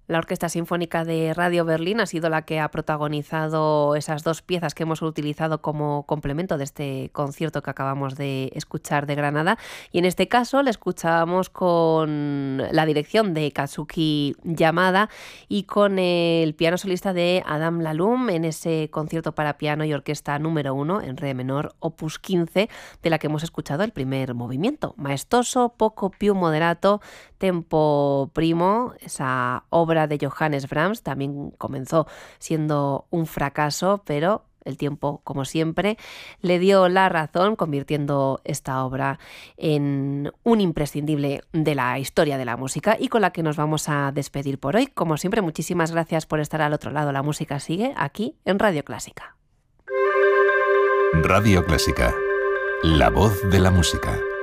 La Orquesta Sinfónica de Radio Berlín ha sido la que ha protagonizado esas dos piezas que hemos utilizado como complemento de este concierto que acabamos de escuchar de Granada. Y en este caso le escuchábamos con la dirección de Kazuki Yamada y con el piano solista de Adam Lalum en ese concierto para piano y orquesta número 1 en re menor, opus 15, de la que hemos escuchado el primer movimiento. Maestoso, poco più moderato, tempo primo, esa obra de Johannes Brahms también comenzó siendo un fracaso, pero el tiempo, como siempre, le dio la razón, convirtiendo esta obra en un imprescindible de la historia de la música y con la que nos vamos a despedir por hoy. Como siempre, muchísimas gracias por estar al otro lado. La música sigue aquí en Radio Clásica. Radio Clásica, la voz de la música.